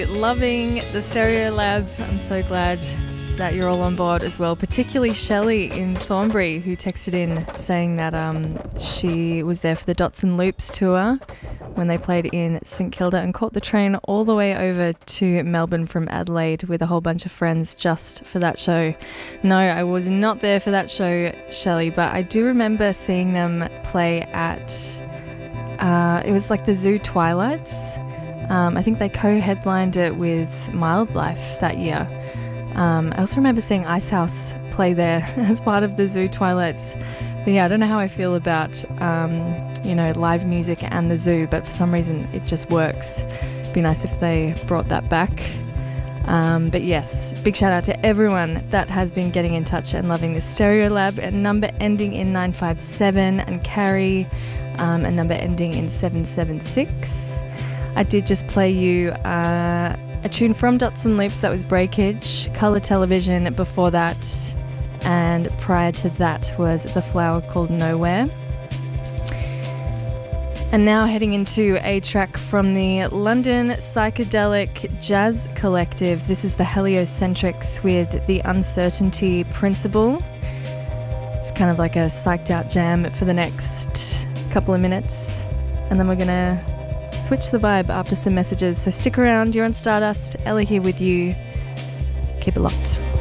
Loving the Stereo Lab. I'm so glad that you're all on board as well, particularly Shelley in Thornbury, who texted in saying that she was there for the Dots and Loops tour when they played in St Kilda and caught the train all the way over to Melbourne from Adelaide with a whole bunch of friends just for that show. No, I was not there for that show, Shelley, but I do remember seeing them play at it was like the Zoo Twilights. I think they co-headlined it with Mildlife that year. I also remember seeing Icehouse play there as part of the Zoo Twilights. But yeah, I don't know how I feel about, live music and the zoo, but for some reason it just works. It'd be nice if they brought that back. But yes, big shout out to everyone that has been getting in touch and loving the Stereo Lab, a number ending in 957, and Carrie, a number ending in 776. I did just play you a tune from Dots and Loops, that was Breakage, Colour Television before that, and prior to that was The Flower Called Nowhere. And now heading into a track from the London Psychedelic Jazz Collective. This is the Heliocentrics with The Uncertainty Principle. It's kind of like a psyched out jam for the next couple of minutes, and then we're going to switch the vibe after some messages. So stick around, you're on Stardust. Ella here with you. Keep it locked.